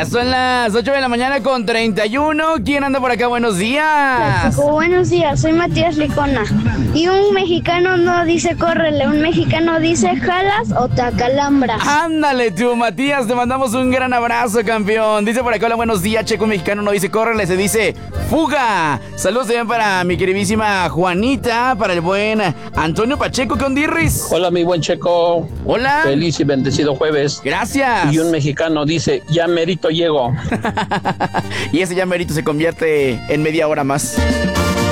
Ya son las 8 de la mañana con 31. ¿Quién anda por acá? Buenos días. Buenos días, soy Matías Licona. Y un mexicano no dice córrele, un mexicano dice jalas o te acalambras. Ándale tú, Matías, te mandamos un gran abrazo, campeón. Dice por acá, hola, buenos días, Checo. Un mexicano no dice córrele, se dice fuga. Saludos también para mi queridísima Juanita, para el buen Antonio Pacheco con Dirris. Hola, mi buen Checo. Hola. Feliz y bendecido jueves. Gracias. Y un mexicano dice, ya merito llego. Y ese ya merito se convierte en media hora más.